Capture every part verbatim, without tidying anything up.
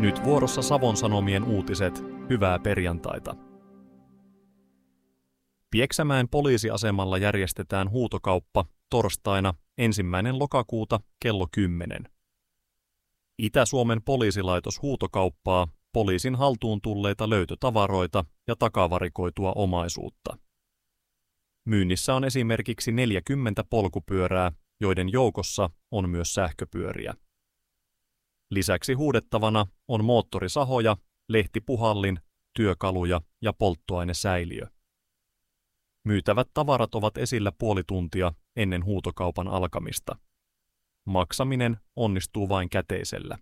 Nyt vuorossa Savon Sanomien uutiset. Hyvää perjantaita. Pieksämäen poliisiasemalla järjestetään huutokauppa torstaina ensimmäinen lokakuuta kello kymmenen. Itä-Suomen poliisilaitos huutokauppaa poliisin haltuun tulleita löytötavaroita ja takavarikoitua omaisuutta. Myynnissä on esimerkiksi neljäkymmentä polkupyörää, joiden joukossa on myös sähköpyöriä. Lisäksi huudettavana on moottorisahoja, lehtipuhallin, työkaluja ja polttoainesäiliö. Myytävät tavarat ovat esillä puoli tuntia ennen huutokaupan alkamista. Maksaminen onnistuu vain käteisellä.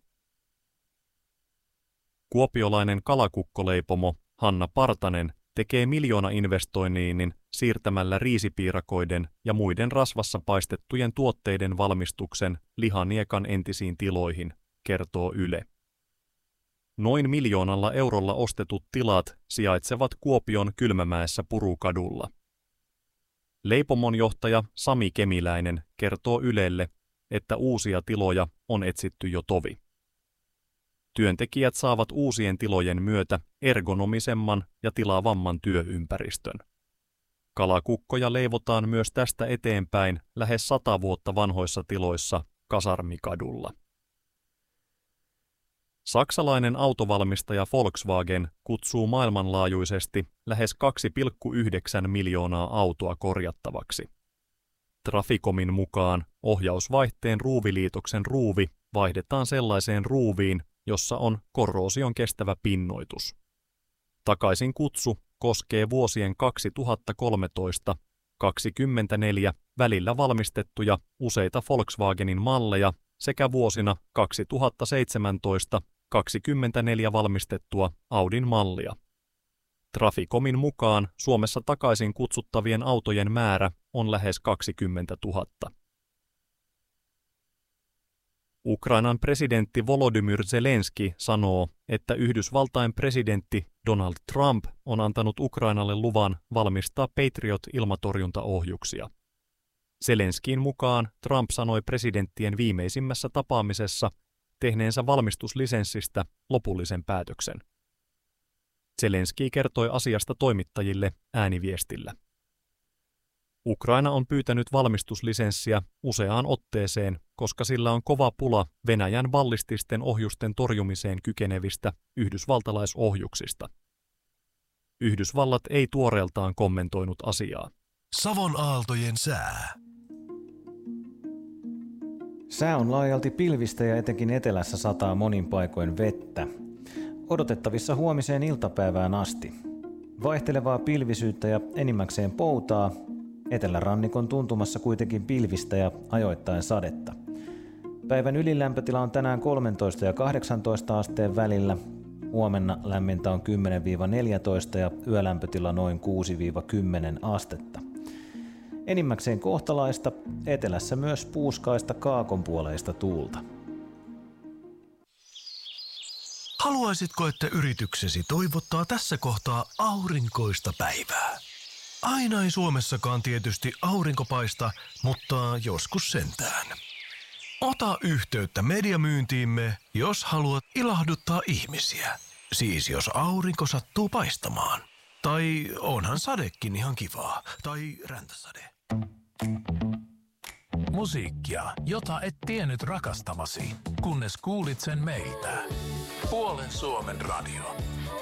Kuopiolainen kalakukkoleipomo Hanna Partanen tekee miljoonainvestoinnin siirtämällä riisipiirakoiden ja muiden rasvassa paistettujen tuotteiden valmistuksen Lihaniekan entisiin tiloihin, kertoo Yle. Noin miljoonalla eurolla ostetut tilat sijaitsevat Kuopion Kylmämäessä Purukadulla. Leipomon johtaja Sami Kemiläinen kertoo Ylelle, että uusia tiloja on etsitty jo tovi. Työntekijät saavat uusien tilojen myötä ergonomisemman ja tilavamman työympäristön. Kalakukkoja leivotaan myös tästä eteenpäin lähes sata vuotta vanhoissa tiloissa Kasarmikadulla. Saksalainen autovalmistaja Volkswagen kutsuu maailmanlaajuisesti lähes kaksi pilkku yhdeksän miljoonaa autoa korjattavaksi. Traficomin mukaan ohjausvaihteen ruuviliitoksen ruuvi vaihdetaan sellaiseen ruuviin, jossa on korroosion kestävä pinnoitus. Takaisin kutsu koskee vuosien kaksituhattakolmetoista kaksikymmentäneljä välillä valmistettuja useita Volkswagenin malleja sekä vuosina kaksituhattaseitsemäntoista kaksikymmentäneljä valmistettua Audin mallia. Traficomin mukaan Suomessa takaisin kutsuttavien autojen määrä on lähes kaksikymmentätuhatta. Ukrainan presidentti Volodymyr Zelenski sanoo, että Yhdysvaltain presidentti Donald Trump on antanut Ukrainalle luvan valmistaa Patriot-ilmatorjuntaohjuksia. Zelenskiin mukaan Trump sanoi presidenttien viimeisimmässä tapaamisessa tehneensä valmistuslisenssistä lopullisen päätöksen. Zelenski kertoi asiasta toimittajille ääniviestillä. Ukraina on pyytänyt valmistuslisenssiä useaan otteeseen, koska sillä on kova pula Venäjän ballististen ohjusten torjumiseen kykenevistä yhdysvaltalaisohjuksista. Yhdysvallat ei tuoreeltaan kommentoinut asiaa. Savon aaltojen sää. Sää on laajalti pilvistä ja etenkin etelässä sataa monin paikoin vettä. Odotettavissa huomiseen iltapäivään asti. Vaihtelevaa pilvisyyttä ja enimmäkseen poutaa. Etelärannikon tuntumassa kuitenkin pilvistä ja ajoittain sadetta. Päivän ylilämpötila on tänään kolmetoista ja kahdeksantoista asteen välillä. Huomenna lämmintä on kymmenen neljätoista ja yölämpötila noin kuusi kymmenen astetta. Enimmäkseen kohtalaista, etelässä myös puuskaista kaakonpuoleista tuulta. Haluaisitko, että yrityksesi toivottaa tässä kohtaa aurinkoista päivää? Aina ei Suomessakaan tietysti aurinko paista, mutta joskus sentään. Ota yhteyttä mediamyyntiimme, jos haluat ilahduttaa ihmisiä. Siis jos aurinko sattuu paistamaan. Tai onhan sadekin ihan kivaa. Tai räntäsade. Musiikkia, jota et tiennyt rakastavasi, kunnes kuulit sen meiltä. Puolen Suomen radio.